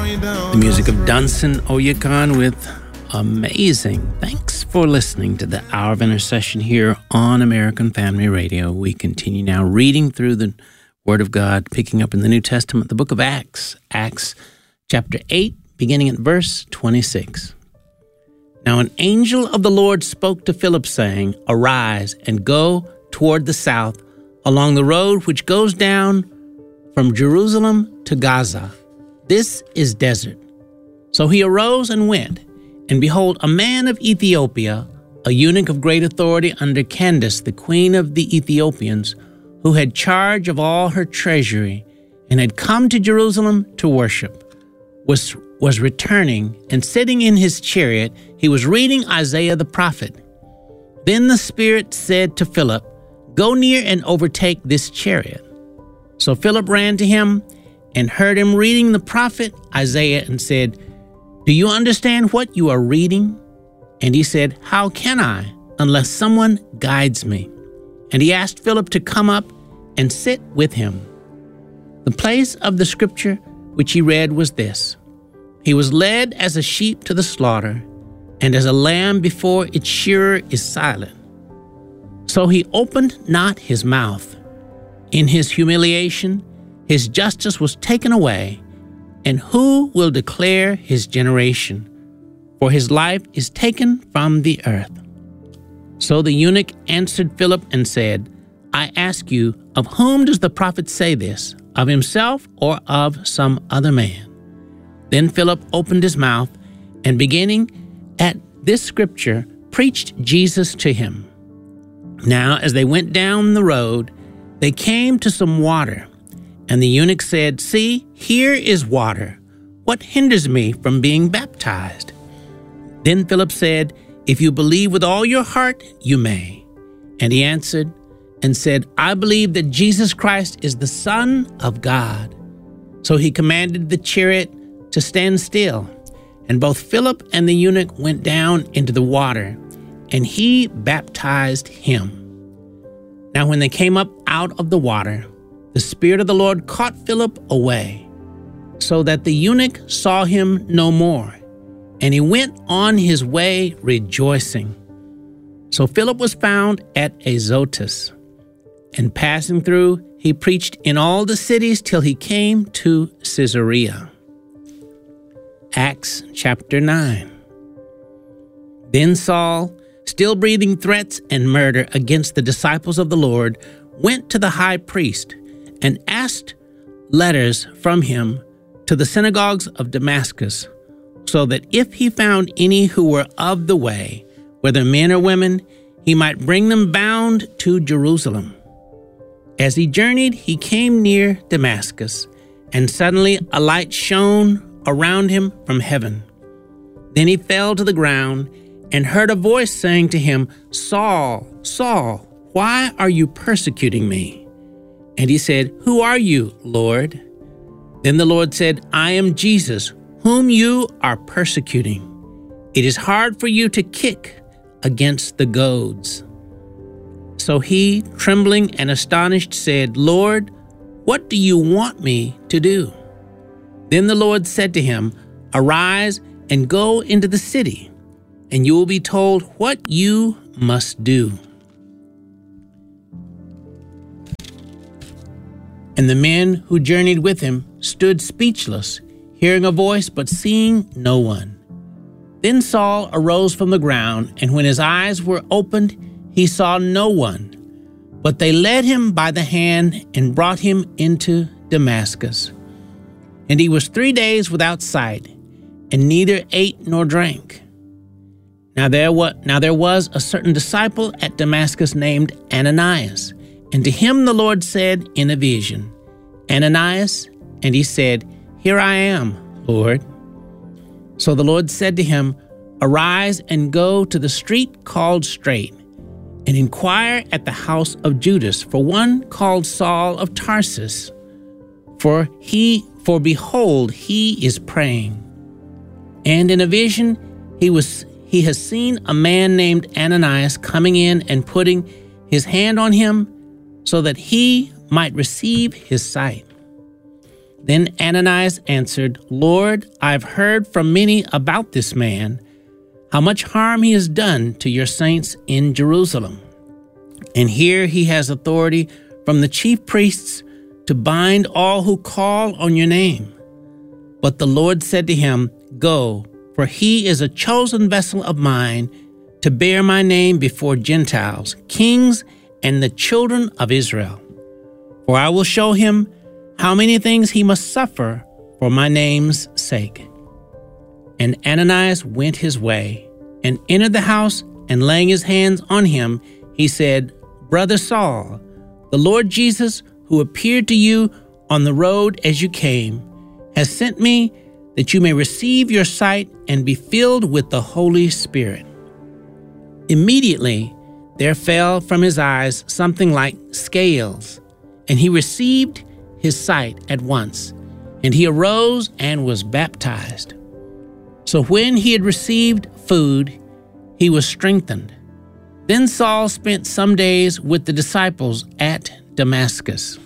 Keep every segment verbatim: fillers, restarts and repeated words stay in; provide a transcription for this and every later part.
The music of Dunsin Oyekan with Amazing. Thanks for listening to the Hour of Intercession here on American Family Radio. We continue now reading through the Word of God, picking up in the New Testament, the book of Acts, Acts chapter eight, beginning at verse twenty-six. Now an angel of the Lord spoke to Philip, saying, Arise and go toward the south, along the road which goes down from Jerusalem to Gaza. This is desert. So he arose and went, and behold, a man of Ethiopia, a eunuch of great authority under Candace, the queen of the Ethiopians, who had charge of all her treasury, and had come to Jerusalem to worship, was, was returning, and sitting in his chariot, he was reading Isaiah the prophet. Then the Spirit said to Philip, Go near and overtake this chariot. So Philip ran to him and heard him reading the prophet Isaiah and said, Do you understand what you are reading? And he said, How can I, unless someone guides me? And he asked Philip to come up and sit with him. The place of the scripture which he read was this: He was led as a sheep to the slaughter, and as a lamb before its shearer is silent, so he opened not his mouth. In his humiliation, his justice was taken away, and who will declare his generation? For his life is taken from the earth. So the eunuch answered Philip and said, I ask you, of whom does the prophet say this, of himself or of some other man? Then Philip opened his mouth, and beginning at this scripture, preached Jesus to him. Now as they went down the road, they came to some water. And the eunuch said, See, here is water. What hinders me from being baptized? Then Philip said, If you believe with all your heart, you may. And he answered and said, I believe that Jesus Christ is the Son of God. So he commanded the chariot to stand still. And both Philip and the eunuch went down into the water, and he baptized him. Now when they came up out of the water, the Spirit of the Lord caught Philip away, so that the eunuch saw him no more, and he went on his way rejoicing. So Philip was found at Azotus, and passing through, he preached in all the cities till he came to Caesarea. Acts chapter nine. Then Saul, still breathing threats and murder against the disciples of the Lord, went to the high priest and asked letters from him to the synagogues of Damascus, so that if he found any who were of the way, whether men or women, he might bring them bound to Jerusalem. As he journeyed, he came near Damascus, and suddenly a light shone around him from heaven. Then he fell to the ground and heard a voice saying to him, Saul, Saul, why are you persecuting me? And he said, Who are you, Lord? Then the Lord said, I am Jesus, whom you are persecuting. It is hard for you to kick against the goads. So he, trembling and astonished, said, Lord, what do you want me to do? Then the Lord said to him, Arise and go into the city, and you will be told what you must do. And the men who journeyed with him stood speechless, hearing a voice but seeing no one. Then Saul arose from the ground, and when his eyes were opened, he saw no one. But they led him by the hand and brought him into Damascus. And he was three days without sight, and neither ate nor drank. Now there, wa- now there was a certain disciple at Damascus named Ananias. And to him the Lord said in a vision, Ananias, and he said, Here I am, Lord. So the Lord said to him, Arise and go to the street called Straight, and inquire at the house of Judas for one called Saul of Tarsus. For he, for behold, he is praying. And in a vision he was he has seen a man named Ananias coming in and putting his hand on him, so that he might receive his sight. Then Ananias answered, Lord, I've heard from many about this man, how much harm he has done to your saints in Jerusalem. And here he has authority from the chief priests to bind all who call on your name. But the Lord said to him, Go, for he is a chosen vessel of mine to bear my name before Gentiles, kings, and the children of Israel. For I will show him how many things he must suffer for my name's sake. And Ananias went his way and entered the house, and laying his hands on him, he said, Brother Saul, the Lord Jesus, who appeared to you on the road as you came, has sent me that you may receive your sight and be filled with the Holy Spirit. Immediately there fell from his eyes something like scales, and he received his sight at once, and he arose and was baptized. So when he had received food, he was strengthened. Then Saul spent some days with the disciples at Damascus.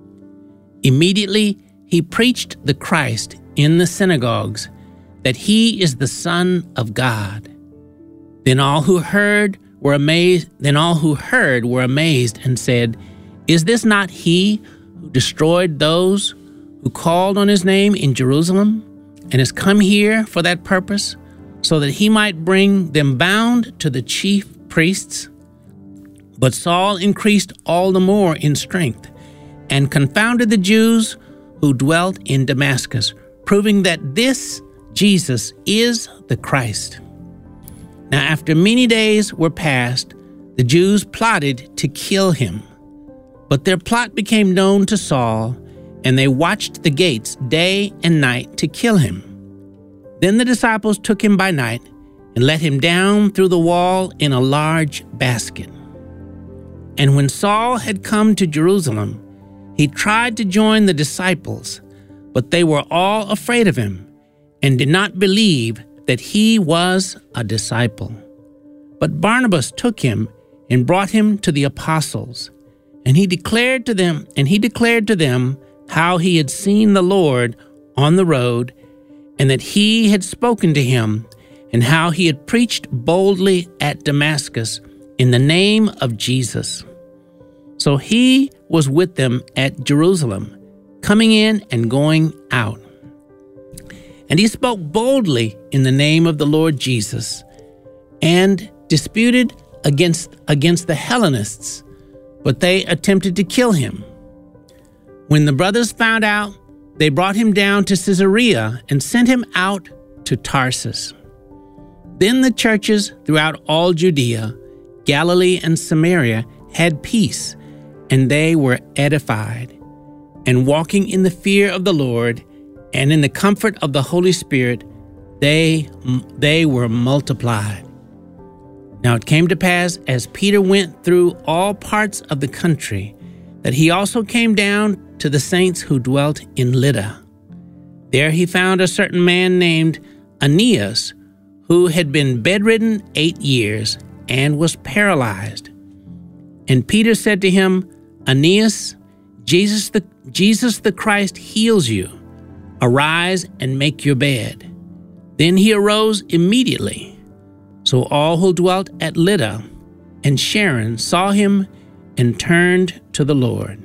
Immediately he preached the Christ in the synagogues, that he is the Son of God. Then all who heard were amazed. Then all who heard were amazed and said, Is this not he who destroyed those who called on his name in Jerusalem, and has come here for that purpose, so that he might bring them bound to the chief priests? But Saul increased all the more in strength, and confounded the Jews who dwelt in Damascus, proving that this Jesus is the Christ. Now after many days were passed, the Jews plotted to kill him. But their plot became known to Saul, and they watched the gates day and night to kill him. Then the disciples took him by night and let him down through the wall in a large basket. And when Saul had come to Jerusalem, he tried to join the disciples, but they were all afraid of him and did not believe that he was a disciple. But Barnabas took him and brought him to the apostles. And he declared to them, and he declared to them how he had seen the Lord on the road, and that he had spoken to him, and how he had preached boldly at Damascus in the name of Jesus. So he was with them at Jerusalem, coming in and going out. And he spoke boldly in the name of the Lord Jesus, and disputed against, against the Hellenists, but they attempted to kill him. When the brothers found out, they brought him down to Caesarea and sent him out to Tarsus. Then the churches throughout all Judea, Galilee, and Samaria had peace, and they were edified. And walking in the fear of the Lord and in the comfort of the Holy Spirit, they, they were multiplied. Now it came to pass, as Peter went through all parts of the country, that he also came down to the saints who dwelt in Lydda. There he found a certain man named Aeneas, who had been bedridden eight years and was paralyzed. And Peter said to him, Aeneas, Jesus the, Jesus the Christ heals you. Arise and make your bed. Then he arose immediately. So all who dwelt at Lydda and Sharon saw him and turned to the Lord.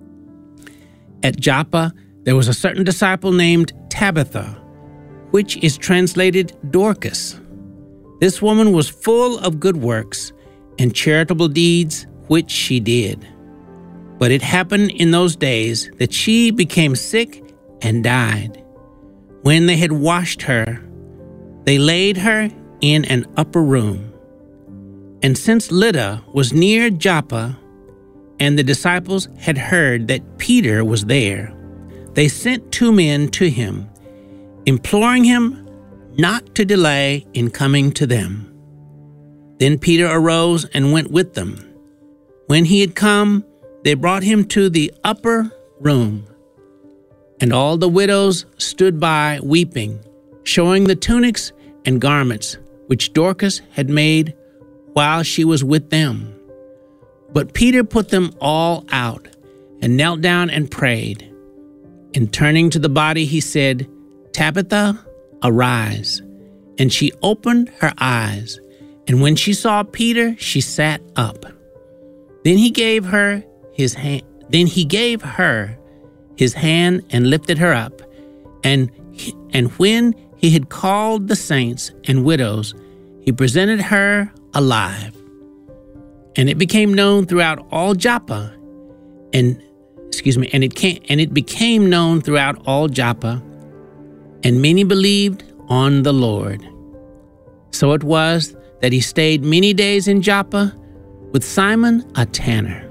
At Joppa there was a certain disciple named Tabitha, which is translated Dorcas. This woman was full of good works and charitable deeds which she did. But it happened in those days that she became sick and died. When they had washed her, they laid her in an upper room. And since Lydda was near Joppa, and the disciples had heard that Peter was there, they sent two men to him, imploring him not to delay in coming to them. Then Peter arose and went with them. When he had come, they brought him to the upper room. And all the widows stood by weeping, showing the tunics and garments which Dorcas had made while she was with them. But Peter put them all out and knelt down and prayed. And turning to the body, he said, Tabitha, arise. And she opened her eyes. And when she saw Peter, she sat up. Then he gave her his hand. Then he gave her his hand and lifted her up. And and when he had called the saints and widows, he presented her alive. And it became known throughout all Joppa, and excuse me, and it came and it became known throughout all Joppa, and many believed on the Lord. So it was that he stayed many days in Joppa with Simon a tanner.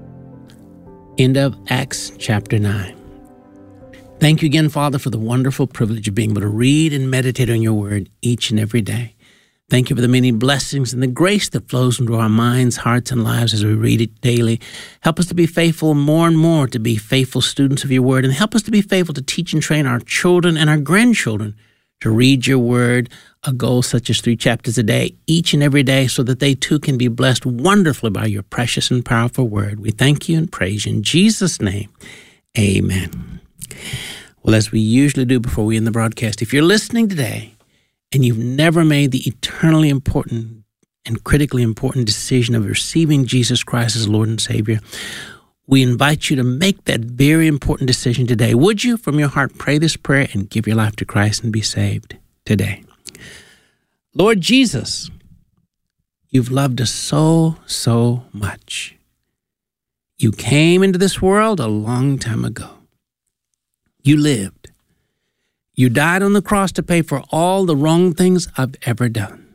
End of Acts chapter nine. Thank you again, Father, for the wonderful privilege of being able to read and meditate on your word each and every day. Thank you for the many blessings and the grace that flows into our minds, hearts, and lives as we read it daily. Help us to be faithful more and more, to be faithful students of your word, and help us to be faithful to teach and train our children and our grandchildren to read your word, a goal such as three chapters a day, each and every day, so that they too can be blessed wonderfully by your precious and powerful word. We thank you and praise you in Jesus' name. Amen. Well, as we usually do before we end the broadcast, if you're listening today and you've never made the eternally important and critically important decision of receiving Jesus Christ as Lord and Savior, we invite you to make that very important decision today. Would you, from your heart, pray this prayer and give your life to Christ and be saved today? Lord Jesus, you've loved us so, so much. You came into this world a long time ago. You lived. You died on the cross to pay for all the wrong things I've ever done.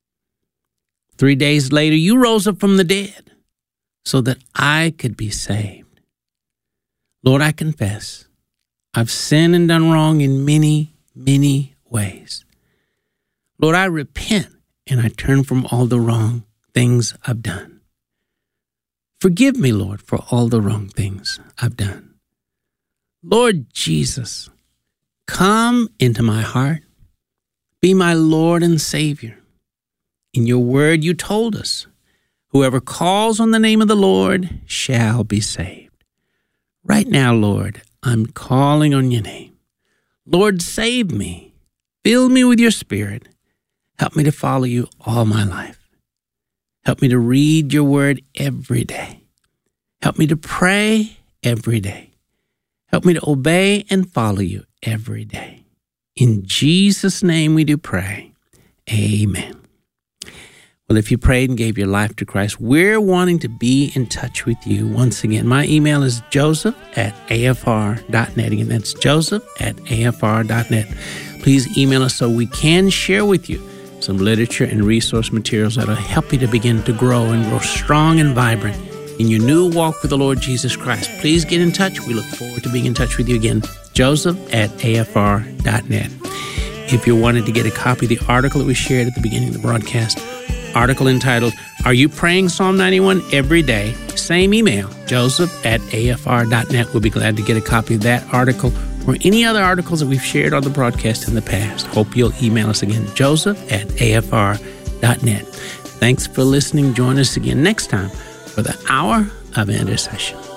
Three days later, you rose up from the dead so that I could be saved. Lord, I confess I've sinned and done wrong in many, many ways. Lord, I repent and I turn from all the wrong things I've done. Forgive me, Lord, for all the wrong things I've done. Lord Jesus, come into my heart. Be my Lord and Savior. In your word, you told us, whoever calls on the name of the Lord shall be saved. Right now, Lord, I'm calling on your name. Lord, save me. Fill me with your Spirit. Help me to follow you all my life. Help me to read your word every day. Help me to pray every day. Help me to obey and follow you every day. In Jesus' name we do pray. Amen. Well, if you prayed and gave your life to Christ, we're wanting to be in touch with you. Once again, my email is joseph at a f r dot net. Again, that's joseph at a f r dot net. Please email us so we can share with you some literature and resource materials that will help you to begin to grow and grow strong and vibrant in your new walk with the Lord Jesus Christ. Please get in touch. We look forward to being in touch with you again. Joseph at a f r dot net. If you wanted to get a copy of the article that we shared at the beginning of the broadcast, article entitled, Are You Praying Psalm ninety-one Every Day? Same email, joseph at a f r dot net. We'll be glad to get a copy of that article or any other articles that we've shared on the broadcast in the past. Hope you'll email us again, joseph at a f r dot net. Thanks for listening. Join us again next time for the Hour of Intercession.